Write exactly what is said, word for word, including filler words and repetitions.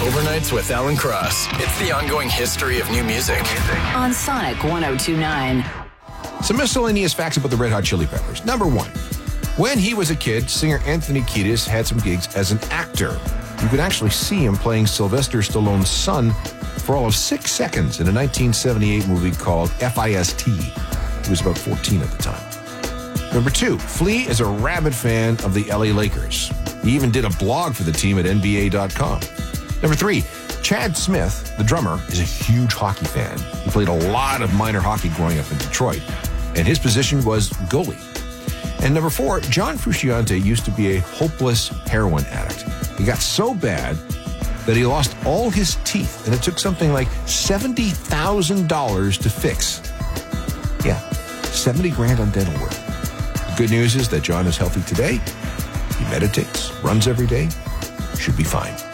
Overnights with Alan Cross. It's the ongoing history of new music. On Sonic one oh two point nine. Some miscellaneous facts about the Red Hot Chili Peppers. Number one, when he was a kid, singer Anthony Kiedis had some gigs as an actor. You could actually see him playing Sylvester Stallone's son for all of six seconds in a nineteen seventy-eight movie called F I S T. He was about fourteen at the time. Number two, Flea is a rabid fan of the L A Lakers. He even did a blog for the team at N B A dot com. Number three, Chad Smith, the drummer, is a huge hockey fan. He played a lot of minor hockey growing up in Detroit, and his position was goalie. And number four, John Frusciante used to be a hopeless heroin addict. He got so bad that he lost all his teeth, and it took something like seventy thousand dollars to fix. Yeah, seventy grand on dental work. The good news is that John is healthy today. He meditates, runs every day, should be fine.